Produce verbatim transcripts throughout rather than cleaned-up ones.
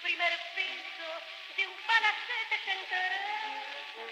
primer piso de un palacete central,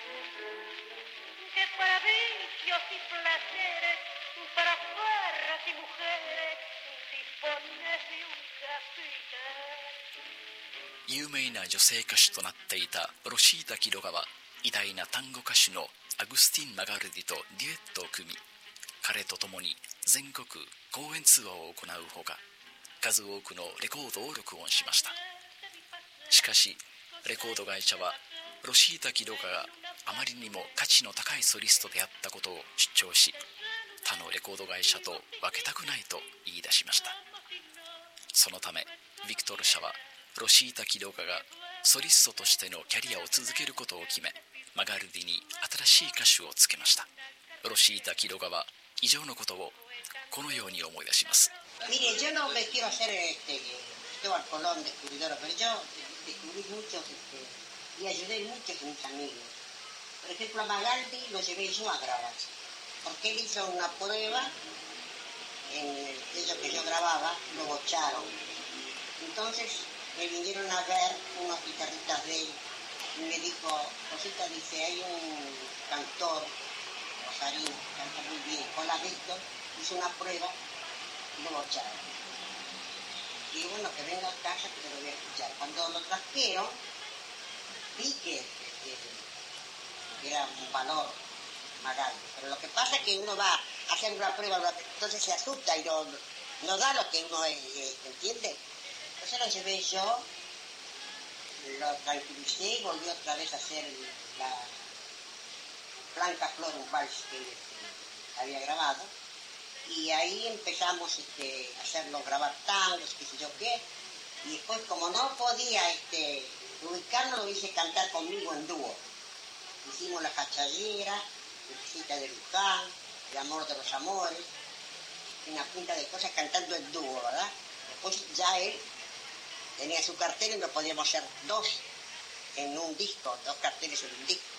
que para vicios y placeres, para farras y mujeres, dispone de un capital. 有名な女性歌手となっていたロシータ・キロガは偉大な単語歌手のアグスティン・マガルディとデュエットを組み、彼と共に全国公演ツアーを行うほか、数多くのレコードを録音しました。しかしレコード会社はロシータ・キロガがあまりにも価値の高いソリストであったことを主張し、他のレコード会社と分けたくないと言い出しました。そのためビクトル社はロシータ・キロガがソリストとしてのキャリアを続けることを決め、マガルディに新しい歌手をつけました。ロシータ・キロガは以上のことをこのように思い出します。 Mire, yo no me quiero hacer este, Cristóbal Colón descubridor, pero yo descubrí muchos este, y ayudé muchos a mis amigos. Por ejemplo, a Magaldi lo llevé yo a grabar, porque él hizo una prueba en el sello que yo grababa, lo bocharon. Entonces me vinieron a ver unas guitarritas de él y me dijo, Rosita, dice, hay un cantor, Rosarín, que canta muy bien, con la Víctor, hizo una prueba y lo bocharon. Y bueno, que venga a casa que te lo voy a escuchar. Cuando lo trajeron, vi que, que, que era un valor Magaldi. Pero lo que pasa es que uno va a hacer una prueba, entonces se asusta y no, no da lo que uno es, ¿entiende? Entonces lo llevé yo, lo tranquilicé y volví otra vez a hacer la Blanca Flor, un vals que este, había grabado. Y ahí empezamos este, a hacerlo, grabar tangos, qué sé yo qué. Y después, como no podía este, ubicarlo, lo hice cantar conmigo en dúo. Hicimos La Cachallera, Visita de Luján, El Amor de los Amores, una punta de cosas cantando en dúo, ¿verdad? Después ya él tenía su cartel y no podíamos hacer dos en un disco, dos carteles en un disco.